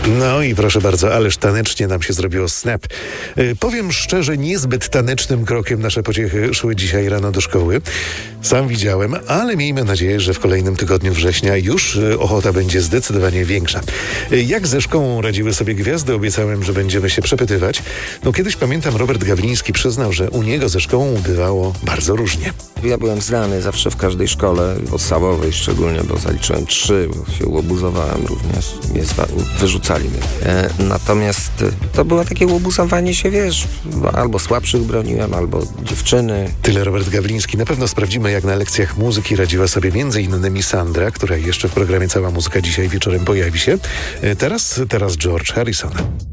No i proszę bardzo, ależ tanecznie nam się zrobiło snap. Powiem szczerze, niezbyt tanecznym krokiem nasze pociechy szły dzisiaj rano do szkoły. Sam widziałem, ale miejmy nadzieję, że w kolejnym tygodniu września już ochota będzie zdecydowanie większa. Jak ze szkołą radziły sobie gwiazdy? Obiecałem, że będziemy się przepytywać. No kiedyś pamiętam, Robert Gawliński przyznał, że u niego ze szkołą bywało bardzo różnie. Ja byłem znany zawsze w każdej szkole, podstawowej szczególnie, bo zaliczyłem 3, bo się łobuzowałem również. Wyrzucali mnie. Natomiast to było takie łobuzowanie się, wiesz, albo słabszych broniłem, albo dziewczyny. Tyle Robert Gawliński. Na pewno sprawdzimy, jak na lekcjach muzyki radziła sobie m.in. Sandra, która jeszcze w programie Cała Muzyka dzisiaj wieczorem pojawi się. Teraz George Harrison.